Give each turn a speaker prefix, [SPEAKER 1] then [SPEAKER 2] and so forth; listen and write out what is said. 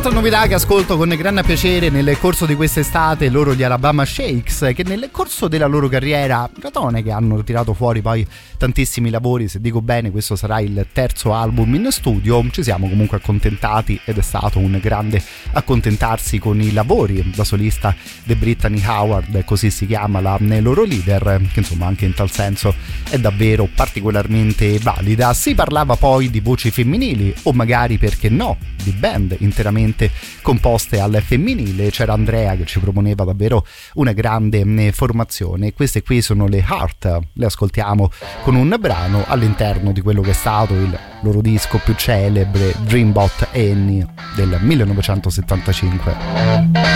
[SPEAKER 1] Un'altra novità che ascolto con gran piacere nel corso di quest'estate, loro gli Alabama Shakes, che nel corso della loro carriera, ratone che hanno tirato fuori poi tantissimi lavori, se dico bene questo sarà il terzo album in studio, ci siamo comunque accontentati ed è stato un grande accontentarsi con i lavori da solista di Brittany Howard, così si chiama la loro leader, che insomma anche in tal senso è davvero particolarmente valida. Si parlava poi di voci femminili o magari, perché no, di band interamente composte al femminile. C'era Andrea che ci proponeva davvero una grande formazione. Queste qui sono le Heart, le ascoltiamo con un brano all'interno di quello che è stato il loro disco più celebre, Dreambot Annie del 1975.